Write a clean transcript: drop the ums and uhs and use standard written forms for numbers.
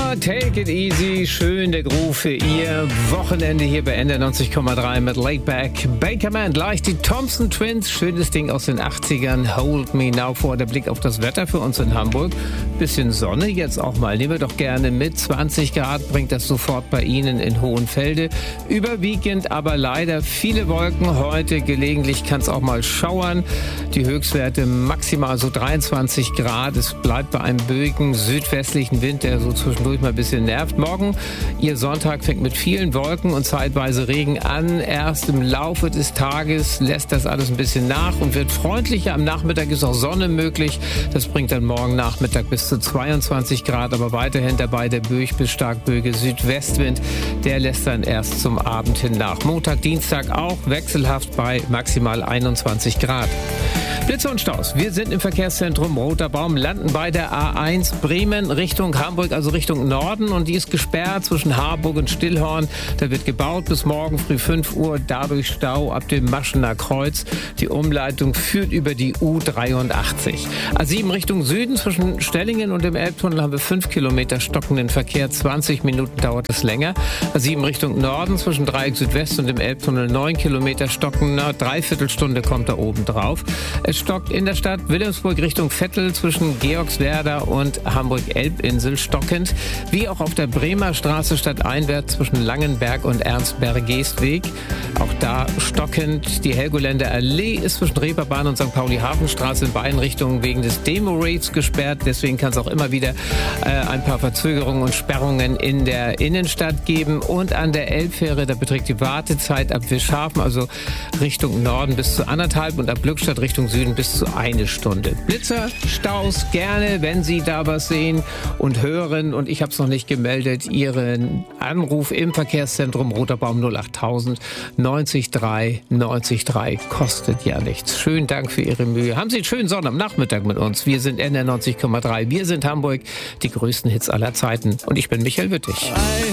Summer, take it easy. Schön der Groove für Ihr Wochenende hier bei NDR90,3 mit Laidback. Bakerman, gleich die Thompson Twins. Schönes Ding aus den 80ern. Hold Me Now vor. Der Blick auf das Wetter für uns in Hamburg. Bisschen Sonne jetzt auch mal. Nehmen wir doch gerne mit. 20 Grad bringt das sofort bei Ihnen in Hohenfelde. Überwiegend aber leider viele Wolken heute. Gelegentlich kann es auch mal schauern. Die Höchstwerte maximal so 23 Grad. Es bleibt bei einem böigen südwestlichen Wind, der so zwischendurch mal ein bisschen nervt. Morgen, Ihr Sonntag fängt mit vielen Wolken und zeitweise Regen an. Erst im Laufe des Tages lässt das alles ein bisschen nach und wird freundlicher. Am Nachmittag ist auch Sonne möglich. Das bringt dann morgen Nachmittag bis zu 22 Grad. Aber weiterhin dabei der böig bis stark böige Südwestwind. Der lässt dann erst zum Abend hin nach. Montag, Dienstag auch wechselhaft bei maximal 21 Grad. Blitze und Staus. Wir sind im Verkehrszentrum Roter Baum, landen bei der A1 Bremen Richtung Hamburg, also Richtung Norden. Und die ist gesperrt zwischen Harburg und Stillhorn. Da wird gebaut bis morgen früh 5 Uhr. Dadurch Stau ab dem Maschener Kreuz. Die Umleitung führt über die U83. A7 Richtung Süden zwischen Stellingen und dem Elbtunnel haben wir 5 Kilometer stockenden Verkehr. 20 Minuten dauert es länger. A7 Richtung Norden zwischen Dreieck Südwest und dem Elbtunnel 9 Kilometer stockender. Dreiviertelstunde kommt da oben drauf. Es stockt in der Stadt Wilhelmsburg Richtung Vettel zwischen Georgswerda und Hamburg-Elbinsel stockend, wie auch auf der Bremer Straße stadteinwärts zwischen Langenberg und Ernstberg-Geestweg. Auch da stockend. Die Helgoländer Allee ist zwischen Reeperbahn und St. Pauli-Hafenstraße in beiden Richtungen wegen des Demo-Rates gesperrt. Deswegen kann es auch immer wieder ein paar Verzögerungen und Sperrungen in der Innenstadt geben. Und an der Elbfähre, da beträgt die Wartezeit ab Wischhafen, also Richtung Norden, bis zu 1,5 und ab Glückstadt Richtung Süden bis zu 1 Stunde. Blitzer, Staus, gerne, wenn Sie da was sehen und hören. Und ich habe es noch nicht gemeldet. Ihren Anruf im Verkehrszentrum Roter Baum 08000 90 3 90 3. Kostet ja nichts. Schönen Dank für Ihre Mühe. Haben Sie einen schönen Sonnabendnachmittag mit uns. Wir sind NDR 90,3. Wir sind Hamburg. Die größten Hits aller Zeiten. Und ich bin Michael Wittig.